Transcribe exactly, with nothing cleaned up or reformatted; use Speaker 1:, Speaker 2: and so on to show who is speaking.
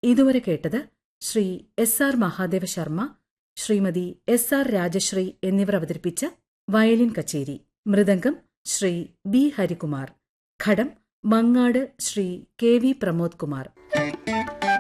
Speaker 1: ഇതുവരെ കേട്ടത് Shri S R Mahadeva Sharma, Shrimati S R Rajashree എന്നിവർ അവതരിപ്പിച്ച വയലിൻ കച്ചേരി. മൃദംഗം ശ്രീ ബി ഹരികുമാർ. ഘടം മങ്ങാട് ശ്രീ കെ വി പ്രമോദ് കുമാർ.